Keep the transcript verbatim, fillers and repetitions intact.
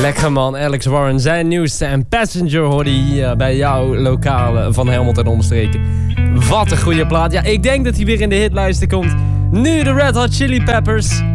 Lekker man, Alex Warren. Zijn nieuwste en Passenger hoorde je hier bij jouw lokale van Helmond en omstreken. Wat een goede plaat. Ja, ik denk dat hij weer in de hitlijsten komt. Nu de Red Hot Chili Peppers.